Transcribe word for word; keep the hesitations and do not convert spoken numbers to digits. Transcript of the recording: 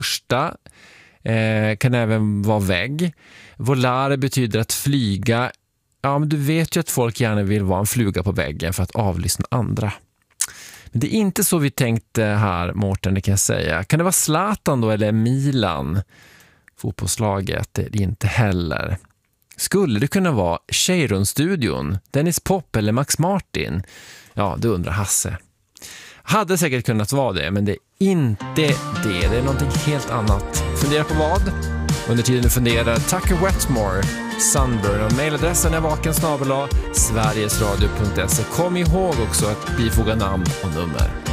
första eh, kan även vara vägg. Volare betyder att flyga. Ja, men du vet ju att folk gärna vill vara en fluga på väggen för att avlyssna andra. Men det är inte så vi tänkte här, Mårten, det kan jag säga. Kan det vara Zlatan då eller Milan? Fotbollslaget, det är det inte heller. Skulle det kunna vara Cheiron-studion, Dennis Pop eller Max Martin? Ja, det undrar Hasse. Hade säkert kunnat vara det, men det är inte det. Det är någonting helt annat. Fundera på vad? Under tiden du funderar, Tucker Wetmore, Sunburn och mailadressen är vaken snabel-a sverigesradio punkt se. Kom ihåg också att bifoga namn och nummer.